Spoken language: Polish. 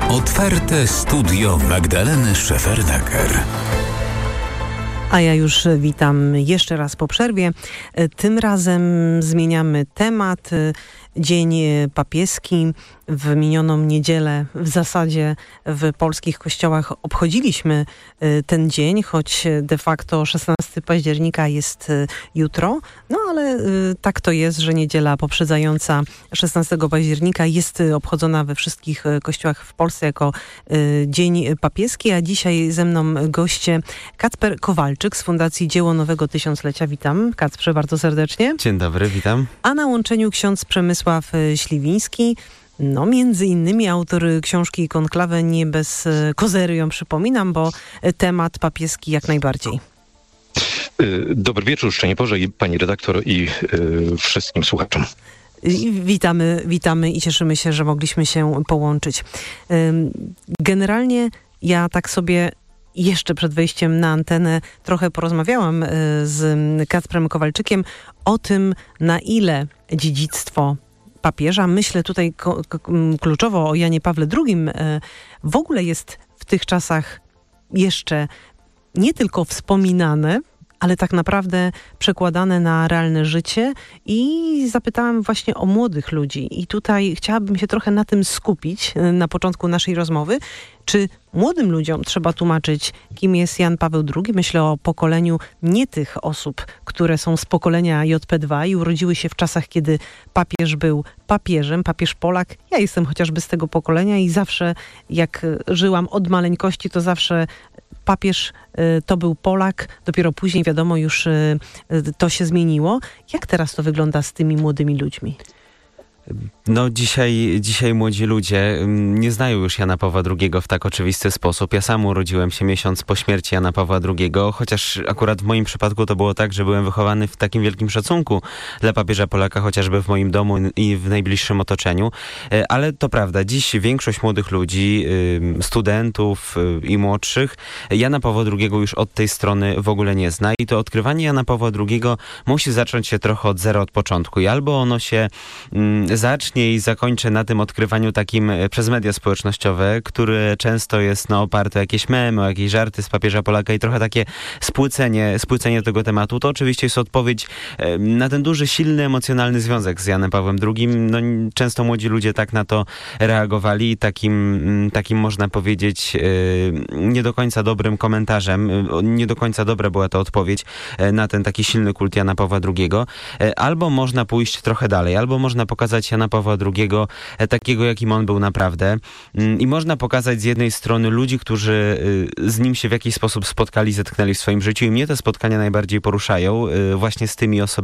Otwarte studio Magdaleny Szefernaker. A ja już witam jeszcze raz po przerwie. Tym razem zmieniamy temat. Dzień papieski. W minioną niedzielę w zasadzie w polskich kościołach obchodziliśmy ten dzień, choć de facto 16 października jest jutro. No ale tak to jest, że niedziela poprzedzająca 16 października jest obchodzona we wszystkich kościołach w Polsce jako Dzień Papieski, a dzisiaj ze mną goście Kacper Kowalczyk z Fundacji Dzieło Nowego Tysiąclecia. Witam, Kacprze, bardzo serdecznie. Dzień dobry, witam. A na łączeniu ksiądz Przemysław Śliwiński, no między innymi autor książki Konklawę, nie bez kozery ją przypominam, bo temat papieski jak najbardziej. Dobry wieczór, szczęść Boże, i pani redaktor, i wszystkim słuchaczom. Witamy i cieszymy się, że mogliśmy się połączyć. Generalnie ja tak sobie jeszcze przed wejściem na antenę trochę porozmawiałam z Kacprem Kowalczykiem o tym, na ile dziedzictwo papieża, myślę tutaj kluczowo o Janie Pawle II, w ogóle jest w tych czasach jeszcze nie tylko wspominane, ale tak naprawdę przekładane na realne życie, i zapytałam właśnie o młodych ludzi i tutaj chciałabym się trochę na tym skupić na początku naszej rozmowy. Czy młodym ludziom trzeba tłumaczyć, kim jest Jan Paweł II? Myślę o pokoleniu nie tych osób, które są z pokolenia JP2 i urodziły się w czasach, kiedy papież był papieżem, papież Polak. Ja jestem chociażby z tego pokolenia i zawsze, jak żyłam od maleńkości, to zawsze papież to był Polak, dopiero później wiadomo już to się zmieniło. Jak teraz to wygląda z tymi młodymi ludźmi? No dzisiaj młodzi ludzie nie znają już Jana Pawła II w tak oczywisty sposób. Ja sam urodziłem się miesiąc po śmierci Jana Pawła II, chociaż akurat w moim przypadku to było tak, że byłem wychowany w takim wielkim szacunku dla papieża Polaka, chociażby w moim domu i w najbliższym otoczeniu. Ale to prawda, dziś większość młodych ludzi, studentów i młodszych, Jana Pawła II już od tej strony w ogóle nie zna i to odkrywanie Jana Pawła II musi zacząć się trochę od zera, od początku. I albo ono się zacznie i zakończę na tym odkrywaniu takim przez media społecznościowe, które często jest oparte o jakieś memy, o jakieś żarty z papieża Polaka i trochę takie spłycenie tego tematu. To oczywiście jest odpowiedź na ten duży, silny, emocjonalny związek z Janem Pawłem II. No, często młodzi ludzie tak na to reagowali, takim można powiedzieć nie do końca dobrym komentarzem, nie do końca dobra była to odpowiedź na ten taki silny kult Jana Pawła II. Albo można pójść trochę dalej, albo można pokazać Jana Pawła II takiego, jakim on był naprawdę. I można pokazać z jednej strony ludzi, którzy z nim się w jakiś sposób spotkali, zetknęli w swoim życiu i mnie te spotkania najbardziej poruszają właśnie z tymi osobami,